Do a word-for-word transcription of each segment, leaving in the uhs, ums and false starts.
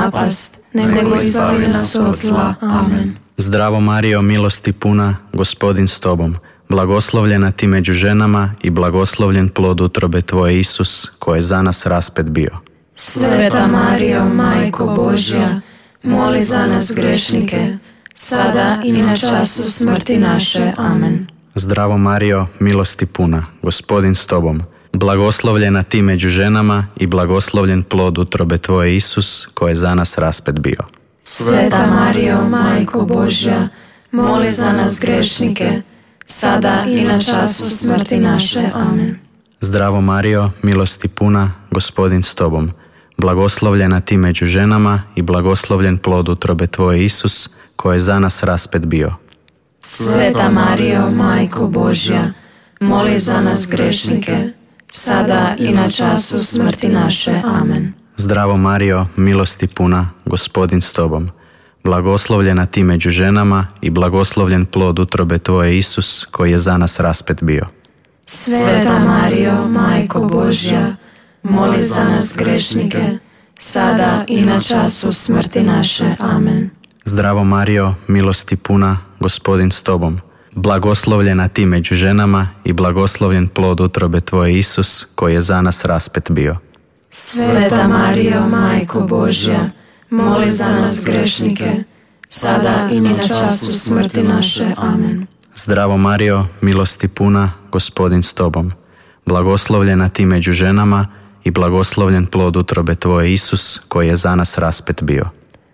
napast, nego izbavi nas od zla. Amen. Zdravo Marijo, milosti puna, Gospodin s tobom. Blagoslovljena ti među ženama i blagoslovljen plod utrobe tvoje, Isus, koji je za nas raspet bio. Sveta Marijo, Majko Božja, moli za nas grešnike, sada i na času smrti naše. Amen. Zdravo Marijo, milosti puna, Gospodin s tobom. Blagoslovljena ti među ženama i blagoslovljen plod utrobe tvoje, Isus, koji je za nas raspet bio. Sveta Marijo, Majko Božja, moli za nas grešnike, sada i na času smrti naše. Amen. Zdravo Marijo, milosti puna, Gospodin s tobom. Blagoslovljena ti među ženama i blagoslovljen plod utrobe tvoje, Isus, koji je za nas raspet bio. Sveta Marijo, Majko Božja, moli za nas grešnike, sada i na času smrti naše. Amen. Zdravo Marijo, milosti puna, Gospodin s tobom. Blagoslovljena ti među ženama i blagoslovljen plod utrobe tvoje, Isus, koji je za nas raspet bio. Sveta Marijo, Majko Božja, moli za nas grešnike, sada i na času smrti naše. Amen. Zdravo Marijo, milosti puna, Gospodin s tobom. Blagoslovljena ti među ženama i blagoslovljen plod utrobe tvoje, Isus, koji je za nas raspet bio. Sveta Marijo, Majko Božja, moli za nas grešnike, sada i na času smrti naše. Amen. Zdravo Marijo, milosti puna, Gospodin s tobom. Blagoslovljena ti među ženama i blagoslovljen plod utrobe tvoje, Isus, koji je za nas raspet bio.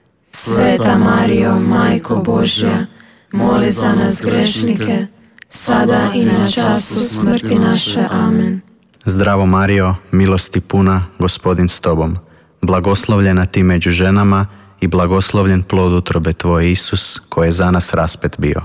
Sveta Marijo, Majko Božja, moli za nas grešnike, sada i na času smrti naše. Amen. Zdravo Marijo, milosti puna, Gospodin s tobom. Blagoslovljena ti među ženama i blagoslovljen plod utrobe tvoje, Isus, koji je za nas raspet bio.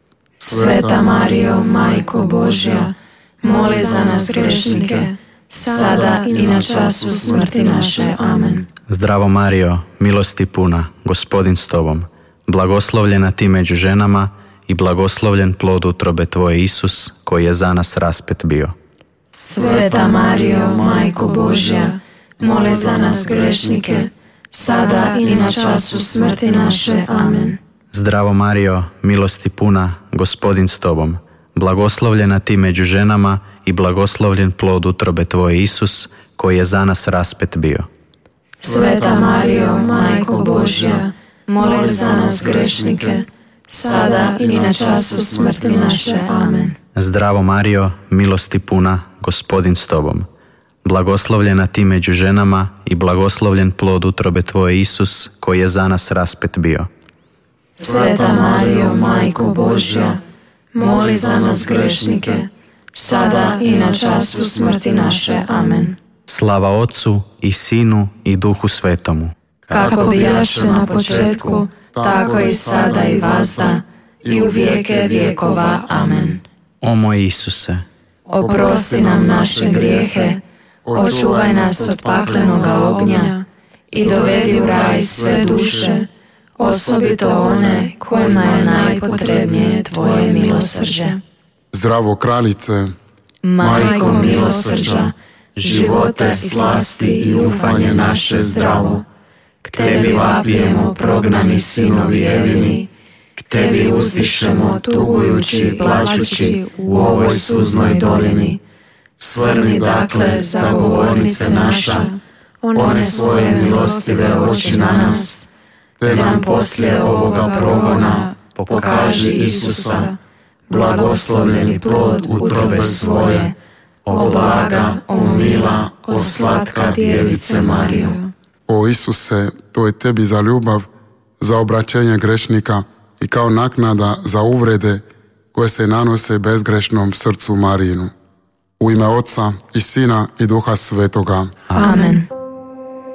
Sveta Marijo, Majko Božja, moli za nas grešnike, sada i na času smrti naše. Amen. Zdravo Marijo, milosti puna, Gospodin s tobom. Blagoslovljena ti među ženama i blagoslovljen plod utrobe tvoje, Isus, koji je za nas raspet bio. Sveta Marijo, Majko Božja, moli za nas grešnike, sada i na času smrti naše. Amen. Zdravo Marijo, milosti puna, Gospodin s tobom. Blagoslovljena ti među ženama i blagoslovljen plod utrobe tvoje, Isus, koji je za nas raspet bio. Sveta Marijo, Majko Božja, moli za nas grešnike, sada i na času smrti naše. Amen. Zdravo Marijo, milosti puna, Gospodin s tobom. Blagoslovljena ti među ženama i blagoslovljen plod utrobe tvoje, Isus, koji je za nas raspet bio. Sveta Marijo, Majko Božja, moli za nas grešnike, sada i na času smrti naše. Amen. Slava Otcu i Sinu i Duhu Svetomu. Kako bijaše na početku, tako i sada i vazda, i u vijeke vjekova. Amen. O moj Isuse, oprosti nam naše grijehe, očuvaj nas od paklenoga ognja i dovedi u raj sve duše, osobito one kojima je najpotrebnije tvoje milosrđe. Zdravo kraljice, Majko milosrđa, živote, slasti i ufanje naše zdravo, k tebi vapijemo prognani sinovi Evini, k tebi uzdišemo tugujući i plačući u ovoj suznoj dolini. Svrni dakle, zagovornice naša, one svoje milostive oči na nas, te nam poslije ovoga progona pokaži Isusa, blagoslovljeni plod utrobe svoje, o blaga, o mila, o slatka Djevice Marijo. O Isuse, to je tebi za ljubav, za obraćenje grešnika i kao naknada za uvrede koje se nanose bezgrešnom srcu Marijinu. U ime Otca i Sina i Duha Svetoga. Amen.